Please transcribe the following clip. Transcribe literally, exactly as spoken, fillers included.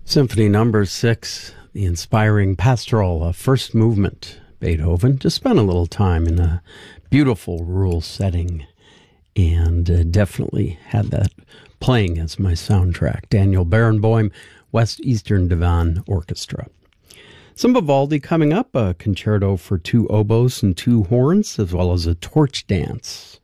Symphony Number Six, the inspiring pastoral, a first movement, Beethoven. Just spent a little time in a beautiful rural setting, and uh, definitely had that playing as my soundtrack. Daniel Barenboim, West Eastern Divan Orchestra. Some Vivaldi coming up, a concerto for two oboes and two horns, as well as a torch dance.